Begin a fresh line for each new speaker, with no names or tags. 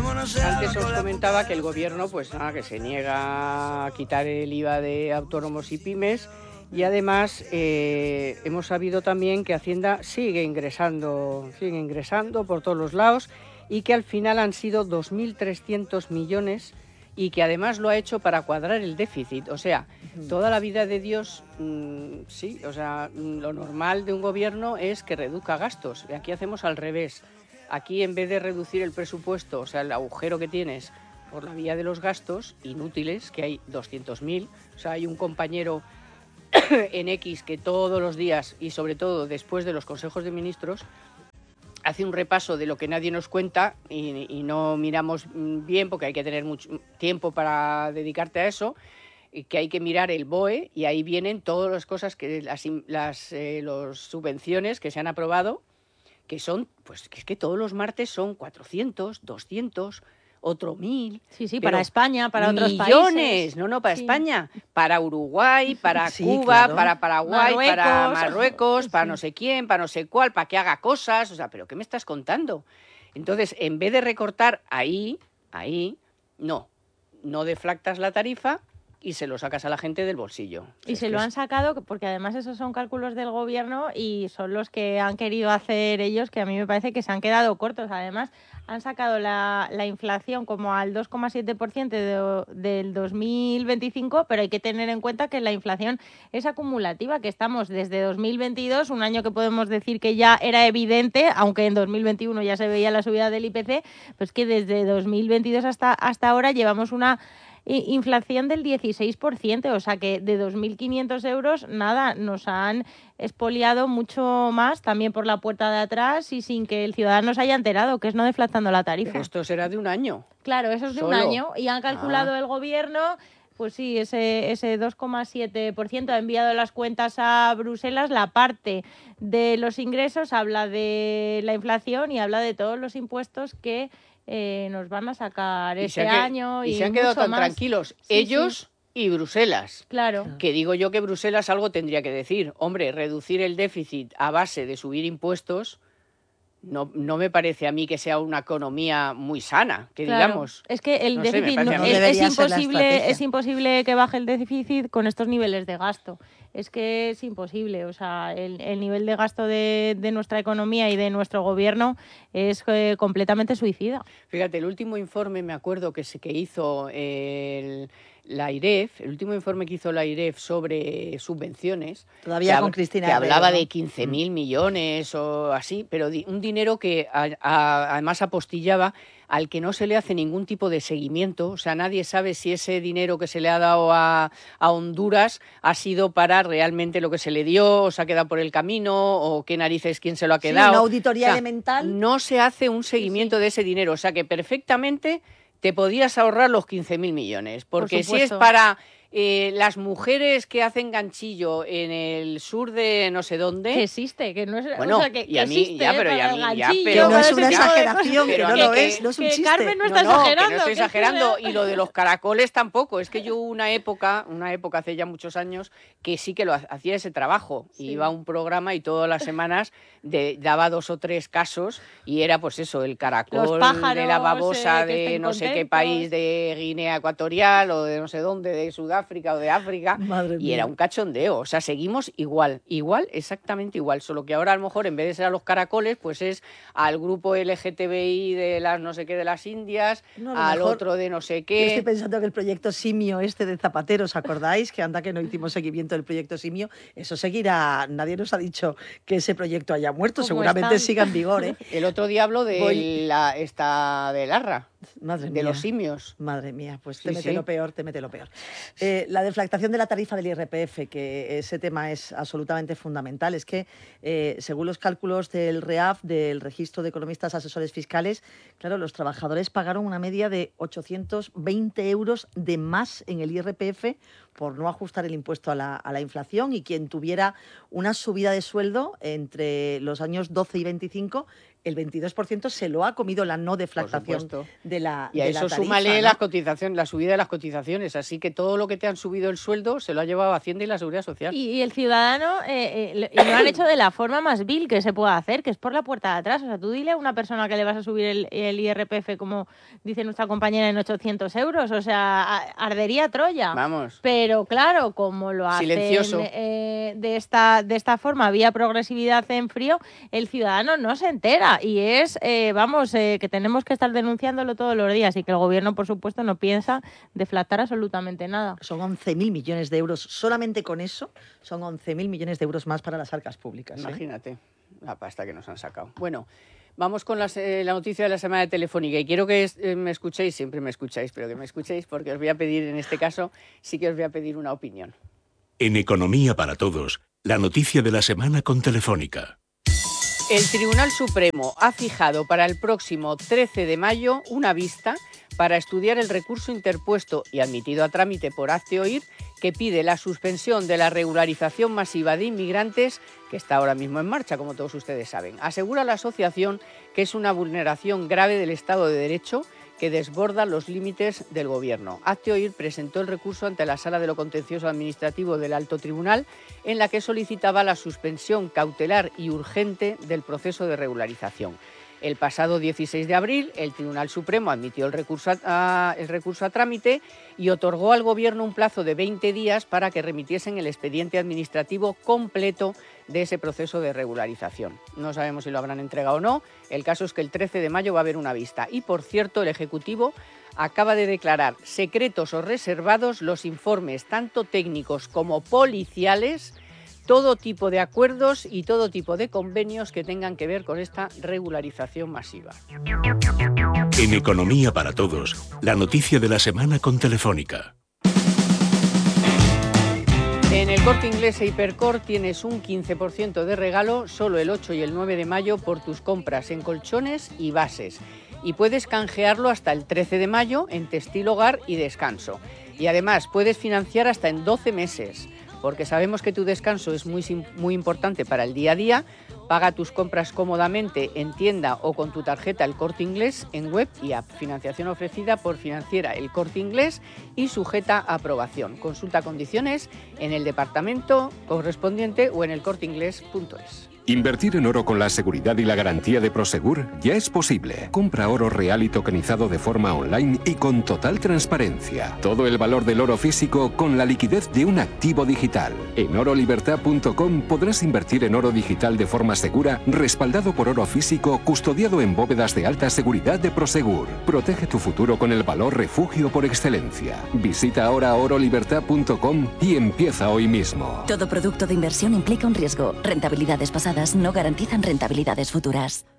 Antes os comentaba que el gobierno, pues nada, que se niega a quitar el IVA de autónomos y pymes, y además hemos sabido también que Hacienda sigue ingresando por todos los lados, y que al final han sido 2.300 millones, y que además lo ha hecho para cuadrar el déficit. O sea, toda la vida de Dios, sí, o sea, lo normal de un gobierno es que reduzca gastos, y aquí hacemos al revés. Aquí, en vez de reducir el presupuesto, o sea, el agujero que tienes por la vía de los gastos inútiles, que hay 200.000, o sea, hay un compañero en X que todos los días, y sobre todo después de los consejos de ministros, hace un repaso de lo que nadie nos cuenta, y no miramos bien, porque hay que tener mucho tiempo para dedicarte a eso, y que hay que mirar el BOE, y ahí vienen todas las cosas, que las subvenciones que se han aprobado, que son, pues que es que todos los martes son 400, 200, otro 1.000.
Sí, para España, para otros
países.
Millones,
No, para España, para Uruguay, para Cuba, claro, para Paraguay, para Marruecos, para no sé quién, para no sé cuál, para que haga cosas. O sea, ¿pero qué me estás contando? Entonces, en vez de recortar ahí, no deflactas la tarifa y se lo sacas a la gente del bolsillo.
Y se lo han sacado, porque además esos son cálculos del gobierno y son los que han querido hacer ellos, que a mí me parece que se han quedado cortos. Además, han sacado la inflación como al 2,7% del 2025, pero hay que tener en cuenta que la inflación es acumulativa, que estamos desde 2022, un año que podemos decir que ya era evidente, aunque en 2021 ya se veía la subida del IPC, pues que desde 2022 hasta ahora llevamos una inflación del 16%, o sea que de 2.500 euros, nada, nos han expoliado mucho más, también por la puerta de atrás y sin que el ciudadano se haya enterado, que es no deflactando la tarifa.
Pero esto será de un año.
Claro, eso es de un año, y han calculado el gobierno, pues sí, ese 2,7%, ha enviado las cuentas a Bruselas, la parte de los ingresos habla de la inflación y habla de todos los impuestos que nos van a sacar este año.
Y se han quedado tan tranquilos ellos y Bruselas.
Claro.
Que digo yo que Bruselas algo tendría que decir. Hombre, reducir el déficit a base de subir impuestos no me parece a mí que sea una economía muy sana, que digamos.
Es que el déficit es imposible que baje el déficit con estos niveles de gasto. Es que es imposible, o sea, el nivel de gasto de nuestra economía y de nuestro gobierno es completamente suicida.
Fíjate, el último informe, me acuerdo que hizo la IREF, el último informe que hizo la IREF sobre subvenciones,
todavía con Cristina,
que hablaba de 15.000 millones o así, pero un dinero que además apostillaba al que no se le hace ningún tipo de seguimiento. O sea, nadie sabe si ese dinero que se le ha dado a Honduras ha sido para realmente lo que se le dio, o se ha quedado por el camino, o qué narices, quién se lo ha quedado.
Una auditoría elemental.
No se hace un seguimiento de ese dinero, o sea que perfectamente te podías ahorrar los 15.000 millones, porque si es para las mujeres que hacen ganchillo en el sur de no sé dónde...
Que existe, que no es...
Bueno,
o sea, que
y a mí,
existe,
pero
no es una exageración, que no lo es, no es un chiste.
Carmen no está exagerando.
Que no estoy exagerando, y lo de los caracoles tampoco. Es que yo una época hace ya muchos años, que sí que lo hacía ese trabajo. Sí. Iba a un programa y todas las semanas daba 2 o 3 casos, y era pues eso, el caracol
pájaros,
de la babosa de no sé qué país, de Guinea Ecuatorial o de no sé dónde, de Sudáfrica o de África, y era un cachondeo. O sea, seguimos igual, exactamente igual, solo que ahora a lo mejor en vez de ser a los caracoles, pues es al grupo LGTBI de las no sé qué de las Indias, al otro de no sé qué.
Yo estoy pensando que el proyecto Simio de Zapatero, ¿os acordáis? Que anda que no hicimos seguimiento del proyecto Simio, eso seguirá. Nadie nos ha dicho que ese proyecto haya muerto, seguramente siga en vigor, ¿eh?
El otro día hablo de esta del Arra.
Madre
de
mía.
Los simios.
Madre mía, pues te mete lo peor. La deflactación de la tarifa del IRPF, que ese tema es absolutamente fundamental. Es que, según los cálculos del REAF, del Registro de Economistas Asesores Fiscales, claro, los trabajadores pagaron una media de 820 euros de más en el IRPF por no ajustar el impuesto a la inflación, y quien tuviera una subida de sueldo entre los años 12 y 25 el 22% se lo ha comido la no deflactación de la
Y a eso súmale la cotización, la subida de las cotizaciones. Así que todo lo que te han subido el sueldo se lo ha llevado Hacienda y la Seguridad Social.
Y el ciudadano lo han hecho de la forma más vil que se pueda hacer, que es por la puerta de atrás. O sea, tú dile a una persona que le vas a subir el IRPF, como dice nuestra compañera, en 800 euros. O sea, ardería Troya.
Vamos.
Pero claro, como lo hacen de esta forma, vía progresividad en frío, el ciudadano no se entera. Y es, que tenemos que estar denunciándolo todos los días y que el gobierno, por supuesto, no piensa deflactar absolutamente nada.
Son 11.000 millones de euros. Solamente con eso son 11.000 millones de euros más para las arcas públicas.
Imagínate la pasta que nos han sacado. Bueno, vamos con la noticia de la semana de Telefónica. Y quiero que me escuchéis, siempre me escucháis, pero que me escuchéis porque os voy a pedir, en este caso, sí que os voy a pedir una opinión.
En Economía para Todos, la noticia de la semana con Telefónica.
El Tribunal Supremo ha fijado para el próximo 13 de mayo una vista para estudiar el recurso interpuesto y admitido a trámite por Hazte Oír, que pide la suspensión de la regularización masiva de inmigrantes que está ahora mismo en marcha, como todos ustedes saben. Asegura la asociación que es una vulneración grave del Estado de Derecho que desborda los límites del Gobierno. Hazte Oír presentó el recurso ante la Sala de lo Contencioso Administrativo del Alto Tribunal, en la que solicitaba la suspensión cautelar y urgente del proceso de regularización. El pasado 16 de abril, el Tribunal Supremo admitió el recurso a trámite y otorgó al Gobierno un plazo de 20 días para que remitiesen el expediente administrativo completo de ese proceso de regularización. No sabemos si lo habrán entregado o no. El caso es que el 13 de mayo va a haber una vista. Y, por cierto, el Ejecutivo acaba de declarar secretos o reservados los informes tanto técnicos como policiales, todo tipo de acuerdos y todo tipo de convenios que tengan que ver con esta regularización masiva.
En Economía para Todos, la noticia de la semana con Telefónica.
En el Corte Inglés e Hipercor tienes un 15% de regalo solo el 8 y el 9 de mayo por tus compras en colchones y bases. Y puedes canjearlo hasta el 13 de mayo en Textil Hogar y Descanso. Y además puedes financiar hasta en 12 meses. Porque sabemos que tu descanso es muy importante para el día a día. Paga tus compras cómodamente en tienda o con tu tarjeta El Corte Inglés en web y app. Financiación ofrecida por Financiera El Corte Inglés y sujeta a aprobación. Consulta condiciones en el departamento correspondiente o en elcorteinglés.es.
Invertir en oro con la seguridad y la garantía de Prosegur ya es posible. Compra oro real y tokenizado de forma online y con total transparencia. Todo el valor del oro físico con la liquidez de un activo digital. En orolibertad.com podrás invertir en oro digital de forma segura, respaldado por oro físico, custodiado en bóvedas de alta seguridad de Prosegur. Protege tu futuro con el valor refugio por excelencia. Visita ahora orolibertad.com y empieza hoy mismo.
Todo producto de inversión implica un riesgo. Rentabilidades pasadas no garantizan rentabilidades futuras.